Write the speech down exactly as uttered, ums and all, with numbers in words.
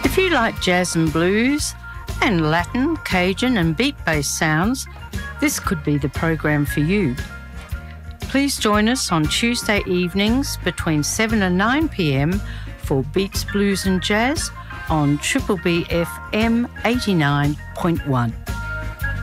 If you like jazz and blues and Latin, Cajun and beat-based sounds, this could be the program for you. Please join us on Tuesday evenings between seven and nine p m for Beats, Blues and Jazz on Triple B F M eighty-nine point one.